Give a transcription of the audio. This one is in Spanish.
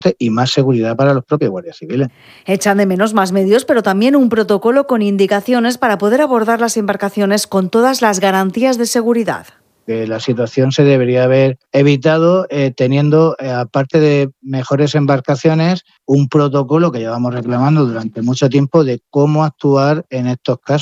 y más seguridad para los propios guardias civiles. Echan de menos más medios, pero también un protocolo con indicaciones para poder abordar las embarcaciones con todas las garantías de seguridad. La situación se debería haber evitado teniendo, aparte de mejores embarcaciones, un protocolo que llevamos reclamando durante mucho tiempo de cómo actuar en estos casos.